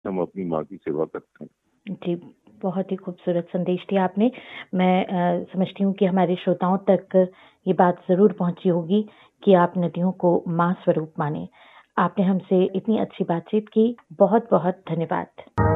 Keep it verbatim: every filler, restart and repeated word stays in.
हम अपनी माँ की सेवा करते हैं। जी, बहुत ही खूबसूरत संदेश दिया आपने। मैं अ, समझती हूँ कि हमारे श्रोताओं तक ये बात ज़रूर पहुँची होगी कि आप नदियों को माँ स्वरूप मानें। आपने हमसे इतनी अच्छी बातचीत की, बहुत-बहुत धन्यवाद।